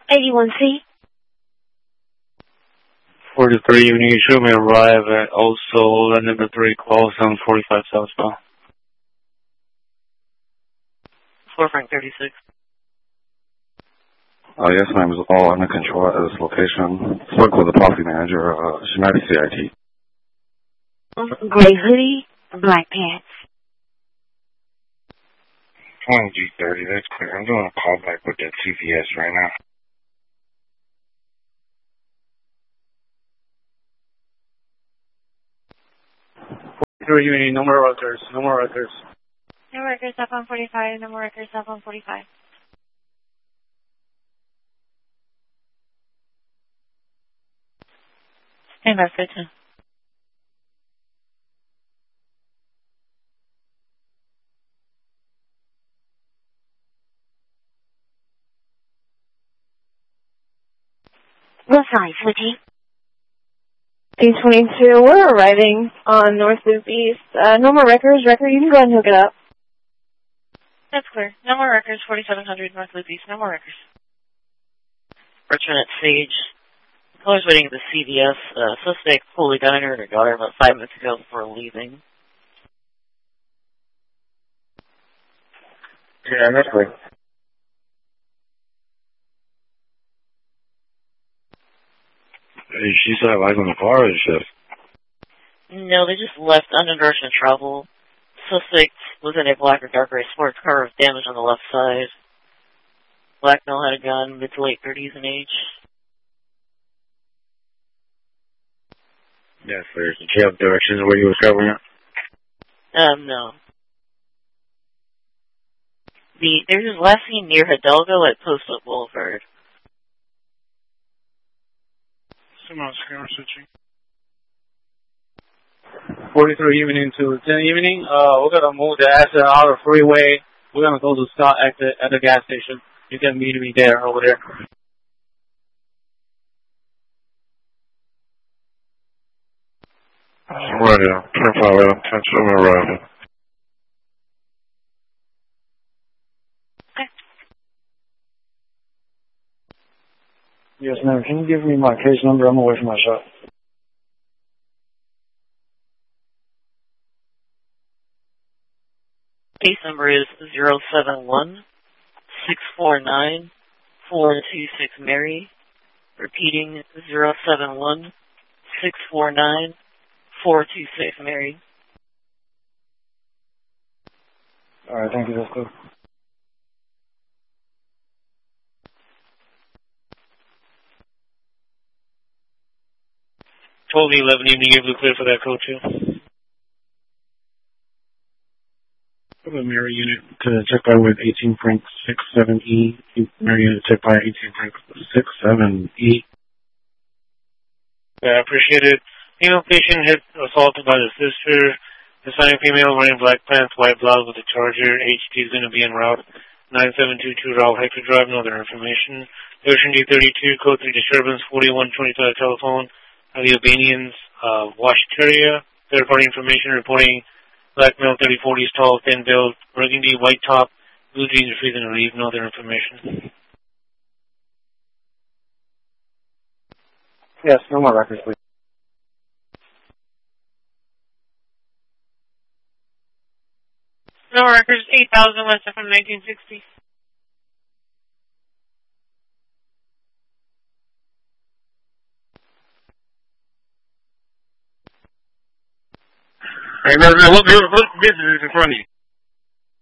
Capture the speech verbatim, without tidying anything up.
eighty-one C. forty-three Evening, you show me arrive at also number three, call seven forty-five southbound. four Frank thirty-six. Uh, yes, ma'am, is all under control at this location. Spoke with the policy manager, uh, she might be C I T. Gray hoodie, black pants. twenty G thirty, that's clear. I'm doing a callback with that C V S right now. forty-three Evening, no more records, no more records. No records up on forty-five, no more records up on forty-five. Stand by for ten. What size, Switchy? D twenty-two, we're arriving on North Loop East. Uh, no more records. Record, you can go ahead and hook it up. That's clear. No more records, forty-seven hundred North Loop East. No more records. Return at Sage. Caller's waiting at the C V S. Uh, suspect fully diner and her daughter about five minutes ago before leaving. Yeah, that's right. Hey, she said lights on the car or shit? No, they just left unendorsed and travel. Suspect was in a black or dark gray sports car with damage on the left side. Black male had a gun, mid to late thirties in age. Yes, sir. Did you have directions where you were traveling at? Um, no. The there's his last seen near Hidalgo at Post Oak Boulevard. forty-three Evening to ten Evening. Uh, we're gonna move the asset out of freeway. We're gonna go to Scott exit at the gas station. You can meet me there, over there. Right, yeah. ten five, attention, arriving. Yes, ma'am. Can you give me my case number? I'm away from my shop. Case number is zero seven one six four nine four two six Mary. Repeating zero seven one six four nine four two six Mary. All right, thank you. That's good. twelve eleven Evening, you're clear for that code too. A mirror unit to check by with eighteen Frank six seven E. Mirror unit check by eighteen Frank six seven E. Yeah, I appreciate it. Female patient hit assaulted by the sister. Hispanic female wearing black pants, white blouse with a charger. H D is going to be en route. nine seven two two Ralph Hector Drive. No other information. Ocean D thirty-two, code three disturbance, forty-one twenty-five telephone. Of the Albanians, uh, Washington area. Third party information reporting black male, thirty forties, tall, thin build, burgundy, white top, blue jeans, refusing to leave. No other information. Yes, no more records, please. No records, eight thousand West from nineteen sixty. Hey, man, what, what business is in front of you?